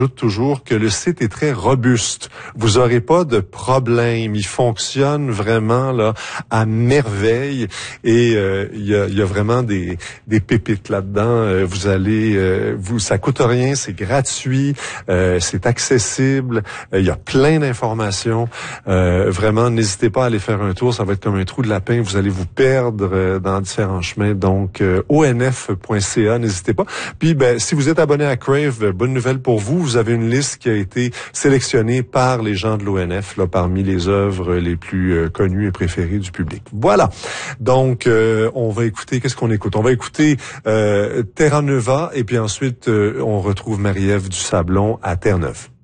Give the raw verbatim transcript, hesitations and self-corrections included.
J'ajoute toujours que le site est très robuste. Vous aurez pas de problème. Il fonctionne vraiment là à merveille et euh, il y a, il y a vraiment des des pépites là-dedans. Euh, vous allez, euh, vous, ça coûte rien, c'est gratuit, euh, c'est accessible. Euh, il y a plein d'informations. Euh, vraiment, n'hésitez pas à aller faire un tour. Ça va être comme un trou de lapin. Vous allez vous perdre euh, dans différents chemins. Donc euh, O N F point C A, n'hésitez pas. Puis ben si vous êtes abonné à Crave, euh, bonne nouvelle pour vous. Vous avez une liste qui a été sélectionnée par les gens de l'O N F là, parmi les œuvres les plus euh, connues et préférées du public. Voilà. Donc, euh, on va écouter, qu'est-ce qu'on écoute? On va écouter euh, Terra Nova et puis ensuite, euh, on retrouve Marie-Ève du Sablon à Terre-Neuve.